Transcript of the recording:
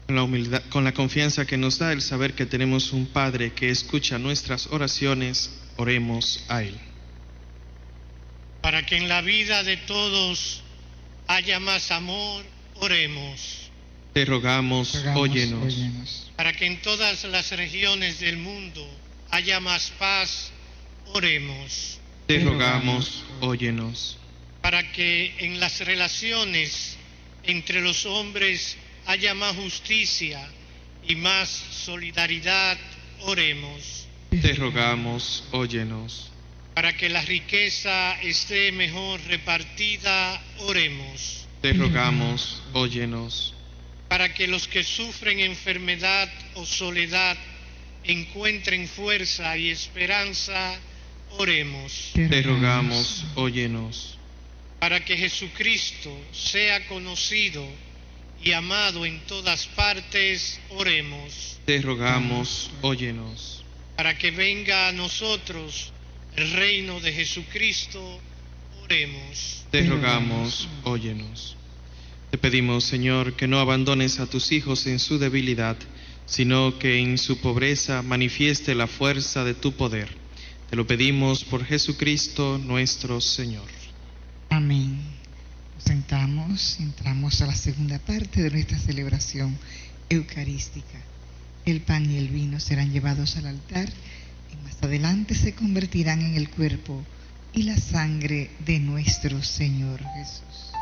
Con la humildad, con la confianza que nos da el saber que tenemos un Padre que escucha nuestras oraciones, oremos a Él. Para que en la vida de todos haya más amor, oremos. Te rogamos, óyenos. Para que en todas las regiones del mundo haya más paz, oremos. Te rogamos, óyenos. Para que en las relaciones entre los hombres haya más justicia y más solidaridad, oremos. Te rogamos, óyenos. Para que la riqueza esté mejor repartida, oremos. Te rogamos, óyenos. Para que los que sufren enfermedad o soledad encuentren fuerza y esperanza, oremos. Te rogamos, óyenos. Para que Jesucristo sea conocido y amado en todas partes, oremos. Te rogamos, óyenos. Para que venga a nosotros el reino de Jesucristo, oremos. Te rogamos, óyenos. Te pedimos, Señor, que no abandones a tus hijos en su debilidad, sino que en su pobreza manifieste la fuerza de tu poder. Te lo pedimos por Jesucristo nuestro Señor. Amén. Nos sentamos y entramos a la segunda parte de nuestra celebración eucarística. El pan y el vino serán llevados al altar y más adelante se convertirán en el cuerpo y la sangre de nuestro Señor Jesús.